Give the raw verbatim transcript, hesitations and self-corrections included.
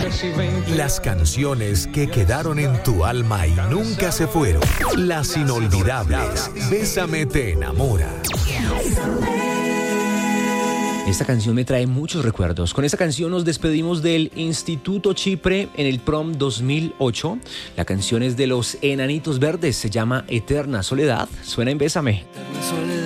Las canciones que quedaron en tu alma y nunca se fueron. Las inolvidables. Bésame te enamora. Esta canción me trae muchos recuerdos. Con esta canción nos despedimos del Instituto Chipre en el Prom dos mil ocho. La canción es de los Enanitos Verdes, se llama Eterna Soledad. Suena en Bésame. Eterna soledad.